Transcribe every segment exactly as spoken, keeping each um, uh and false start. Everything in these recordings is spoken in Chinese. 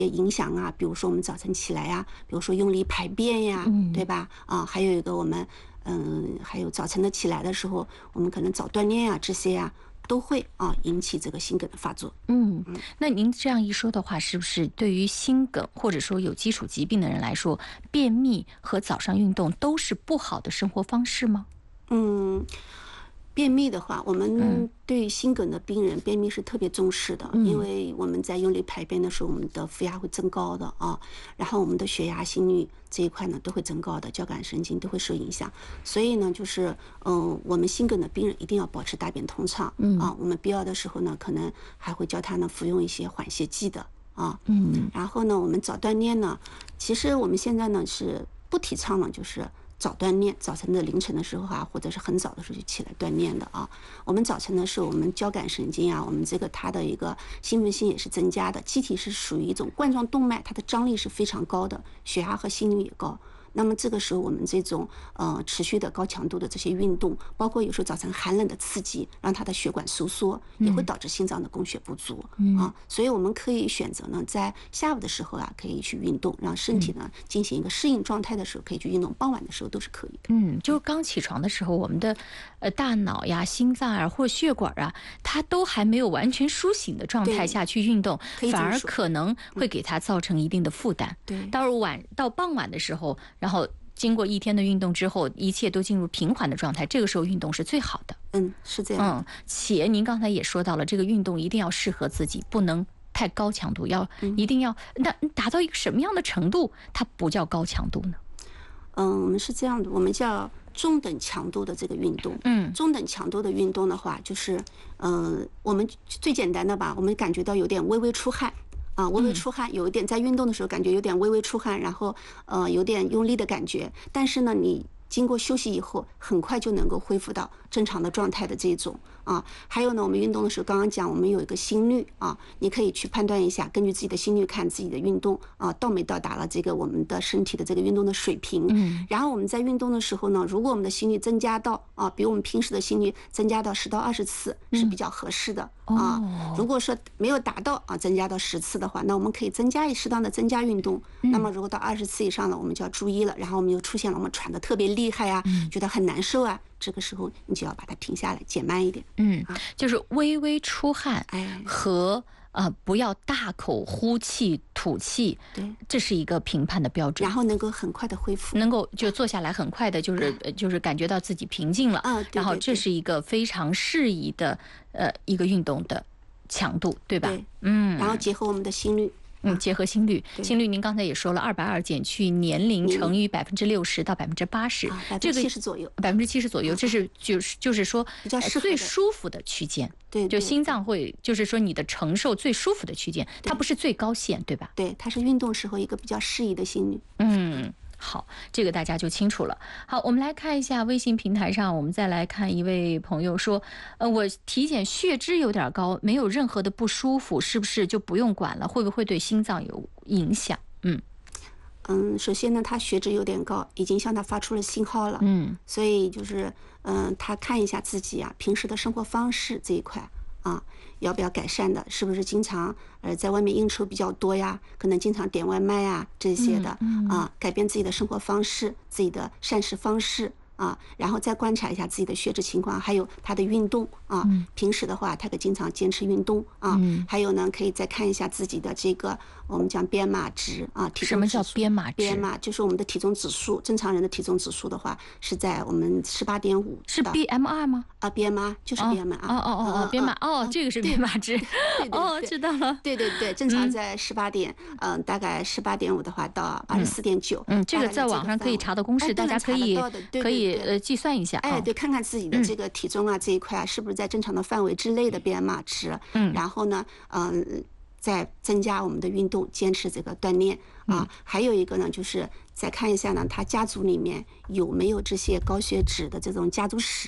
影响啊，比如说我们早晨起来呀，比如说用力排便呀， 嗯对吧？啊，还有一个我们嗯，还有早晨的起来的时候，我们可能早锻炼啊，这些呀、都会啊引起这个心梗的发作。 嗯，那您这样一说的话，是不是对于心梗或者说有基础疾病的人来说，便秘和早上运动都是不好的生活方式吗？ 嗯，便秘的话，我嗯们对心梗的病人便秘是特别重视的， 嗯因为我们在用力排便的时候，我们的负压会增高的啊，然后我们的血压、心率这一块呢都会增高的，交感神经都会受影响。所以呢，就是嗯，我们心梗的病人一定要保持大便通畅嗯啊。我们必要的时候呢，可能还会叫他呢服用一些缓泻剂的啊。 嗯然后呢，我们早锻炼呢，其实我们现在呢是不提倡呢，就是早锻炼，早晨的凌晨的时候啊，或者是很早的时候就起来锻炼的啊。我们早晨的时候，我们交感神经啊，我们这个它的一个兴奋性也是增加的，机体是属于一种冠状动脉，它的张力是非常高的，血压和心率也高。那么这个时候，我们这种呃持续的高强度的这些运动，包括有时候早晨寒冷的刺激，让它的血管收缩，也会导致心脏的供血不足、 嗯、 啊。所以我们可以选择呢，在下午的时候啊，可以去运动，让身体呢进行一个适应状态的时候，可以去运动。傍晚的时候都是可以的。 嗯，就是刚起床的时候，我们的呃大脑呀、心脏啊或者血管啊，它都还没有完全苏醒的状态下去运动，反而可能会给它造成一定的负担。 对， 到晚到傍晚的时候，然后经过一天的运动之后，一切都进入平缓的状态，这个时候运动是最好的。 嗯，是这样。 嗯，且您刚才也说到了，这个运动一定要适合自己，不能太高强度，要一定要那达到一个什么样的程度，它不叫高强度呢？ 嗯，我们是这样的，我们叫中等强度的这个运动。 嗯， 中等强度的运动的话，就是，嗯、呃，我们最简单的吧，我们感觉到有点微微出汗。啊，微微出汗，有一点在运动的时候感觉有点微微出汗，然后呃有点用力的感觉，但是呢，你经过休息以后，很快就能够恢复到正常的状态的这种啊。还有呢，我们运动的时候，刚刚讲我们有一个心率啊，你可以去判断一下，根据自己的心率看自己的运动啊到没到达了这个我们的身体的这个运动的水平。 嗯。 然后我们在运动的时候呢，如果我们的心率增加到啊，比我们平时的心率增加到十到二十次是比较合适的。 嗯、 啊， 哦、 如果说没有达到啊，增加到十次的话，那我们可以增加一适当的增加运动。 嗯、 那么如果到二十次以上了，我们就要注意了。然后我们又出现了我们喘得特别厉害啊， 嗯、 觉得很难受啊，这个时候你就要把它停下来，减慢一点。 嗯，就是微微出汗， 哎， 和呃不要大口呼气吐气， 对， 这是一个评判的标准。 然后能够很快的恢复， 能够就坐下来很快的，就是、啊、就是感觉到自己平静了。 啊，对对对， 然后这是一个非常适宜的呃一个运动的强度，对吧？ 对， 嗯， 然后结合我们的心率。 嗯，结合心率，心率您刚才也说了，二百二减去年龄乘以百分之六十到百分之八十， 这个七十左右， 百分之七十左右，这是就是就是说比较适合最舒服的区间。 对， 就心脏会就是说你的承受最舒服的区间，它不是最高线，对吧？ 对，它是运动时候一个比较适宜的心率。 嗯。好，这个大家就清楚了。好，我们来看一下微信平台上，我们再来看一位朋友说，呃，我体检血脂有点高，没有任何的不舒服，是不是就不用管了？会不会对心脏有影响？嗯嗯，首先呢，他血脂有点高，已经向他发出了信号了。 嗯， 所以就是嗯，他看一下自己啊，平时的生活方式这一块。啊，要不要改善的？是不是经常呃在外面应酬比较多呀？可能经常点外卖呀这些的、 嗯嗯、 啊，改变自己的生活方式，自己的膳食方式啊，然后再观察一下自己的血脂情况，还有他的运动啊。 嗯、 平时的话，他可经常坚持运动啊。 嗯、 还有呢，可以再看一下自己的这个我们讲 B M I 值啊，体重指数。 什么叫 B M I 值 ？B M I 就是我们的体重指数，正常人的体重指数的话是在我们十八点五。 是 B M I 吗？ 啊 ，B M I 就是 B M I 啊。 哦哦哦哦 ，B M I 哦，这个是 B M I 值。哦，知道了。 对对对，正常在十八点，嗯、呃，大概十八点五的话到二十四点九。 嗯，这个在网上可以查到公式， 哎、 大家可以对可以呃计算一下。 哎，对，看看自己的这个体重啊、嗯、这一块啊，是不是在正常的范围之内的 B M I 值？ 嗯， 然后呢，嗯、呃，再增加我们的运动，坚持这个锻炼啊。 嗯、 还有一个呢，就是再看一下呢，他家族里面有没有这些高血脂的这种家族史。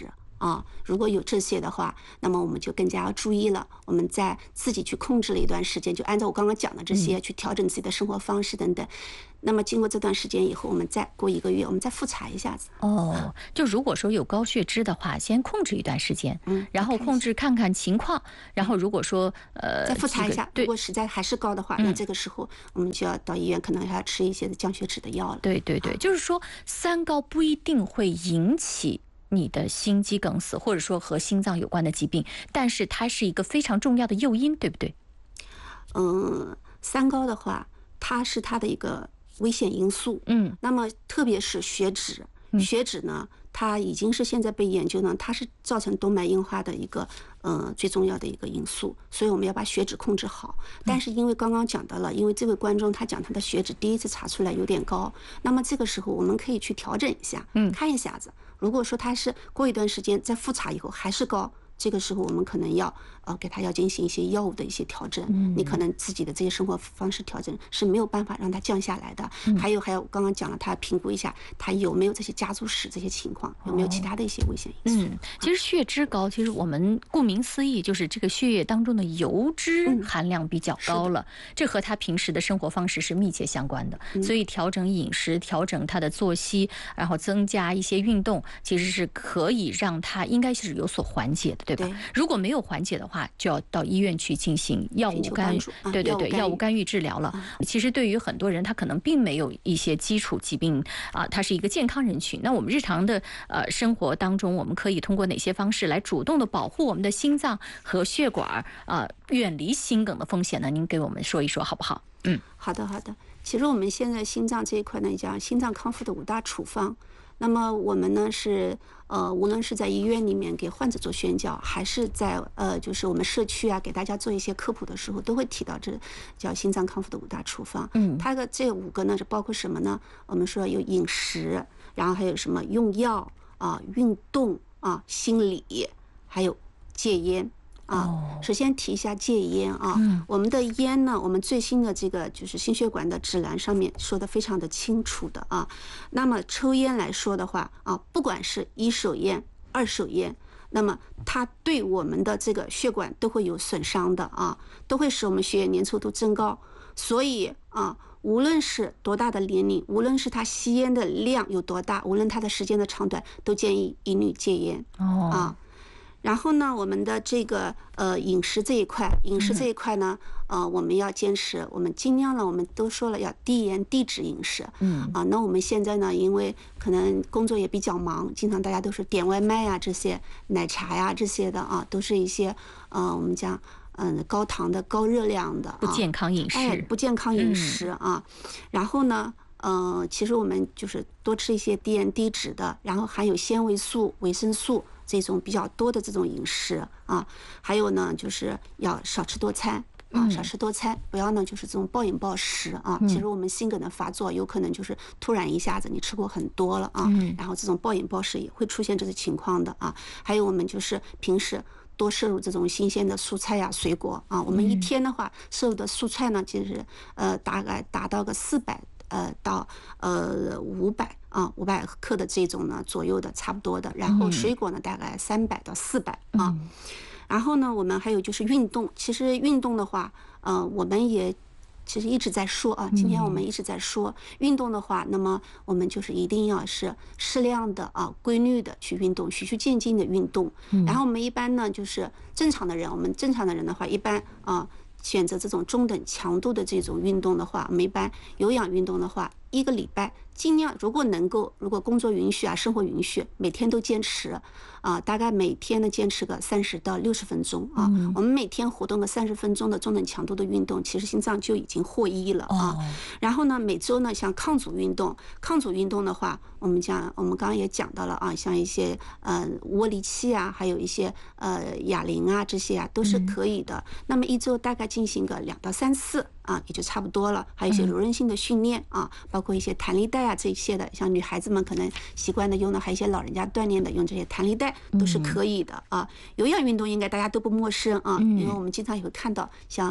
啊，如果有这些的话，那么我们就更加要注意了。我们在自己去控制了一段时间，就按照我刚刚讲的这些去调整自己的生活方式等等。那么经过这段时间以后，我们再过一个月，我们再复查一下子。 哦，就如果说有高血脂的话，先控制一段时间， 嗯， 然后控制看看情况，然后如果说呃再复查一下， 对， 如果实在还是高的话，那这个时候我们就要到医院，可能还要吃一些降血脂的药了。 对对对，就是说三高不一定会引起你的心肌梗死，或者说和心脏有关的疾病，但是它是一个非常重要的诱因，对不对？ 嗯，三高的话，它是它的一个危险因素。 嗯， 那么特别是血脂，血脂呢，它已经是现在被研究呢，它是造成动脉硬化的一个呃最重要的一个因素，所以我们要把血脂控制好。但是因为刚刚讲到了，因为这位观众他讲他的血脂第一次查出来有点高，那么这个时候我们可以去调整一下，嗯，看一下子。如果说他是过一段时间再复查以后还是高，这个时候我们可能要呃给他要进行一些药物的一些调整，嗯，你可能自己的这些生活方式调整是没有办法让它降下来的。嗯、还有还有刚刚讲了，他评估一下他有没有这些家族史这些情况，有没有其他的一些危险因素。 嗯，其实血脂高，其实我们顾名思义就是这个血液当中的油脂含量比较高了，嗯、这和他平时的生活方式是密切相关的。嗯、所以调整饮食，调整他的作息，然后增加一些运动，其实是可以让他应该是有所缓解的，对吧？对，如果没有缓解的话，就要到医院去进行药物干预。 啊、 对对对，药物干预治疗了。啊、其实对于很多人，他可能并没有一些基础疾病啊，他是一个健康人群。那我们日常的呃生活当中，我们可以通过哪些方式来主动的保护我们的心脏和血管啊，远离心梗的风险呢？您给我们说一说好不好？嗯， 好的好的。其实我们现在心脏这一块呢，讲心脏康复的五大处方。那么我们呢是呃，无论是在医院里面给患者做宣教，还是在呃，就是我们社区啊，给大家做一些科普的时候，都会提到这叫心脏康复的五大处方。嗯，它的这五个呢是包括什么呢？我们说有饮食，然后还有什么用药啊、运动啊、心理，还有戒烟。啊，首先提一下戒烟啊，嗯、我们的烟呢，我们最新的这个就是心血管的指南上面说的非常的清楚的啊。那么抽烟来说的话啊，不管是一手烟、二手烟，那么它对我们的这个血管都会有损伤的啊，都会使我们血液粘稠度增高。所以啊，无论是多大的年龄，无论是他吸烟的量有多大，无论他的时间的长短，都建议一律戒烟。哦啊。然后呢，我们的这个呃饮食这一块，饮食这一块呢，呃，我们要坚持，我们尽量呢，我们都说了要低盐低脂饮食。嗯啊，那我们现在呢，因为可能工作也比较忙，经常大家都是点外卖呀、这些奶茶呀这些的啊，都是一些呃我们讲嗯高糖的、高热量的、啊、 不健康饮食， 哎，不健康饮食啊。嗯、然后呢，呃，其实我们就是多吃一些低盐低脂的，然后含有纤维素、维生素。这种比较多的这种饮食啊，还有呢，就是要少吃多餐啊，少吃多餐，不要呢就是这种暴饮暴食啊。其实我们心梗的发作有可能就是突然一下子你吃过很多了啊，然后这种暴饮暴食也会出现这个情况的啊。还有我们就是平时多摄入这种新鲜的蔬菜呀、水果啊。我们一天的话摄入的蔬菜呢，就是呃大概达到个四百。呃，到呃五百啊，五百克的这种呢左右的，差不多的。然后水果呢，大概三百到四百啊。嗯、然后呢，我们还有就是运动。其实运动的话，呃，我们也其实一直在说啊，今天我们一直在说、嗯、运动的话，那么我们就是一定要是适量的啊，规律的去运动，循序渐进的运动。嗯、然后我们一般呢，就是正常的人，我们正常的人的话，一般啊。选择这种中等强度的这种运动的话，我们一般有氧运动的话，一个礼拜尽量，如果能够，如果工作允许啊，生活允许，每天都坚持啊，大概每天呢坚持个三十到六十分钟啊。嗯、我们每天活动个三十分钟的中等强度的运动，其实心脏就已经获益了啊。哦、然后呢，每周呢，像抗阻运动，抗阻运动的话，我们讲，我们刚刚也讲到了啊，像一些呃窝里气啊，还有一些呃哑铃啊，这些啊都是可以的。嗯、那么一周大概进行个两到三次啊，也就差不多了。还有一些柔韧性的训练啊，包括一些弹力带啊这些的，像女孩子们可能习惯的用的，还有一些老人家锻炼的用这些弹力带都是可以的啊。有氧运动应该大家都不陌生啊，因为我们经常也会看到像。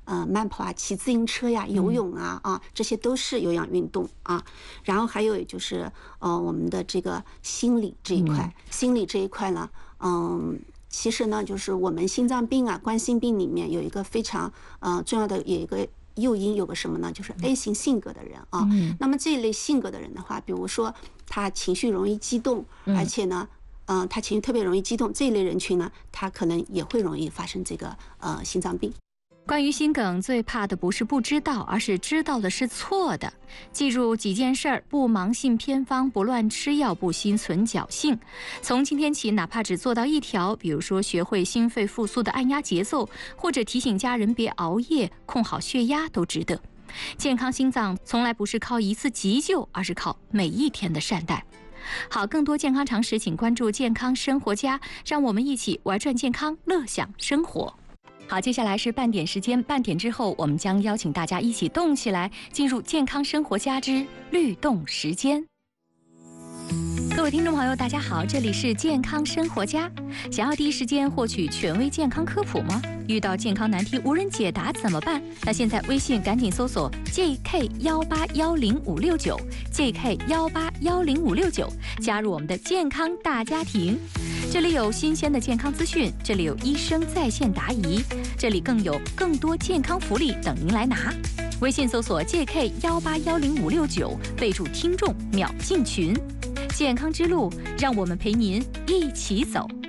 呃慢跑啊、骑自行车呀、游泳啊啊，这些都是有氧运动啊。然后还有也就是呃我们的这个心理这一块，心理这一块呢，嗯。其实呢，就是我们心脏病啊、冠心病里面有一个非常呃重要的有一个诱因，有个什么呢？就是 A 型性格的人啊。嗯、那么这一类性格的人的话，比如说他情绪容易激动，而且呢，嗯、呃，他情绪特别容易激动，这一类人群呢，他可能也会容易发生这个呃心脏病。 关于心梗，最怕的不是不知道，而是知道的是错的。记住几件事儿：不盲信偏方，不乱吃药，不心存侥幸。从今天起，哪怕只做到一条，比如说学会心肺复苏的按压节奏，或者提醒家人别熬夜，控好血压，都值得。健康心脏从来不是靠一次急救，而是靠每一天的善待。好，更多健康常识，请关注健康生活家，让我们一起玩转健康，乐享生活。好，接下来是半点时间，半点之后我们将邀请大家一起动起来，进入健康生活家之律动时间。各位听众朋友，大家好，这里是健康生活家。想要第一时间获取权威健康科普吗？遇到健康难题无人解答怎么办？那现在微信赶紧搜索 J K 一八一零五六九 J K 一八一零五六九，加入我们的健康大家庭。这里有新鲜的健康资讯，这里有医生在线答疑，这里更有更多健康福利等您来拿。微信搜索 J K 一八一零五六九，备注听众秒进群。健康之路，让我们陪您一起走。